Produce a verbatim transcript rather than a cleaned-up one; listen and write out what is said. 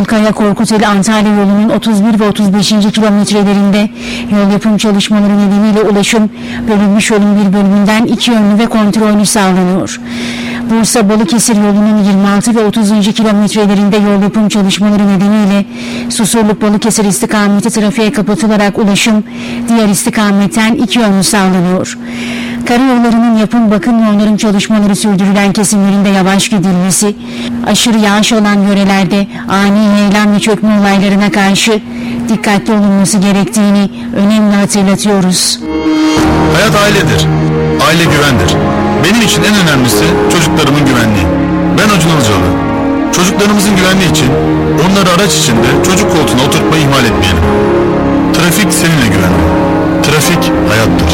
Kızılkaya Korkuteli Antalya yolunun otuz bir ve otuz beşinci kilometrelerinde yol yapım çalışmaları nedeniyle ulaşım bölünmüş yolun bir bölümünden iki yönlü ve kontrollü sağlanıyor. Bursa Balıkesir yolunun yirmi altı ve otuzuncu kilometrelerinde yol yapım çalışmaları nedeniyle Susurluk Balıkesir istikameti trafiğe kapatılarak ulaşım diğer istikametten iki yönlü sağlanıyor. Karayollarının yapım bakım ve onarım çalışmaları sürdürülen kesimlerinde yavaş gidilmesi, aşırı yağış olan yörelerde ani heyelan ve çökme olaylarına karşı dikkatli olunması gerektiğini önemli hatırlatıyoruz. Hayat ailedir. Aile güvendir. Benim için en önemlisi çocuklarımın güvenliği. Ben Acun Ilıcalı. Çocuklarımızın güvenliği için onları araç içinde çocuk koltuğuna oturtmayı ihmal etmeyelim. Trafik seninle güvenli. Trafik hayattır.